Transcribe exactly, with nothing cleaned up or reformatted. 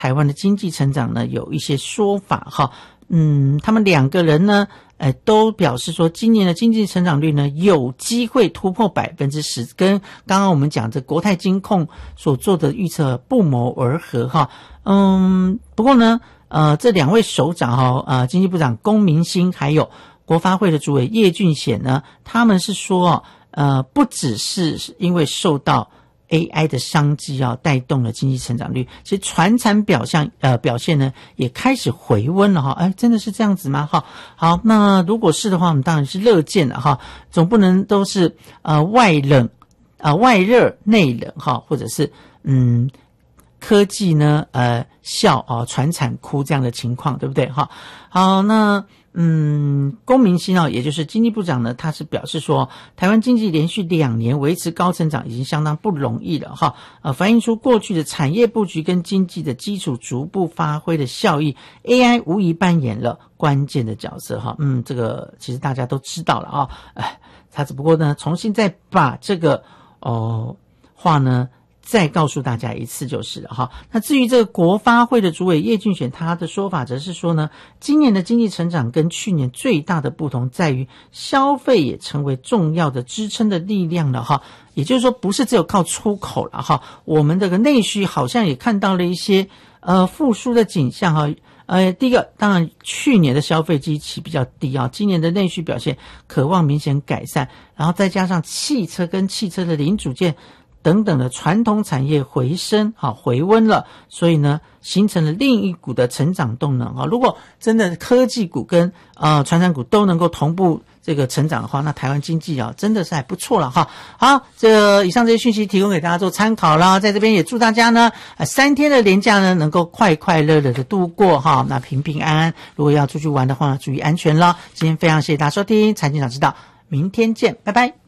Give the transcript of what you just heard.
台湾的经济成长呢有一些说法哈。嗯，他们两个人呢呃，都表示说今年的经济成长率呢有机会突破 百分之十， 跟刚刚我们讲的国泰金控所做的预测不谋而合哈。嗯，不过呢呃，这两位首长哈，呃，经济部长龚明鑫还有国发会的主委叶俊显呢，他们是说呃，不只是因为受到A I 的商机啊，带动了经济成长率。其实传产表现呃表现呢，也开始回温了哈。哎，真的是这样子吗？哈，好，那如果是的话，我们当然是乐见的哈。总不能都是呃外冷啊、呃、外热内冷哈，或者是嗯科技呢呃笑啊传产哭这样的情况，对不对哈？好，那。嗯，龚明鑫啊，也就是经济部长呢，他是表示说，台湾经济连续两年维持高成长已经相当不容易了哈，呃，反映出过去的产业布局跟经济的基础逐步发挥的效益 ，A I 无疑扮演了关键的角色哈。嗯，这个其实大家都知道了啊，哎，他只不过呢，重新再把这个哦话呢。再告诉大家一次就是了哈。那至于这个国发会的主委叶俊显，他的说法则是说呢，今年的经济成长跟去年最大的不同在于消费也成为重要的支撑的力量了哈。也就是说，不是只有靠出口了哈，我们这个内需好像也看到了一些呃复苏的景象哈。呃，第一个当然去年的消费基期比较低啊，今年的内需表现渴望明显改善，然后再加上汽车跟汽车的零组件。等等的传统产业回升好回温了，所以呢形成了另一股的成长动能啊。如果真的科技股跟呃传产股都能够同步这个成长的话，那台湾经济啊真的是还不错了哈。好，这以上这些讯息提供给大家做参考啦，在这边也祝大家呢呃三天的连假呢能够快快乐乐的度过哈，那平平安安。如果要出去玩的话，注意安全啦。今天非常谢谢大家收听财经早知道，明天见，拜拜。